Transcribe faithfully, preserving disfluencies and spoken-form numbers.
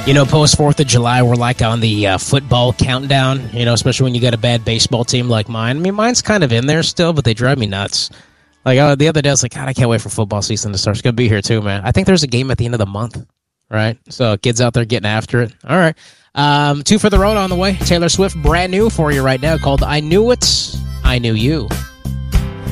You know, post fourth of July, we're like on the uh, football countdown, you know, especially when you got a bad baseball team like mine. I mean, mine's kind of in there still, but they drive me nuts. Like, uh, the other day, I was like, God, I can't wait for football season to start. It's going to be here, too, man. I think there's a game at the end of the month, right? So, kids out there getting after it. All right. Um, two for the road on the way. Taylor Swift, brand new for you right now, called I Knew It, I Knew You.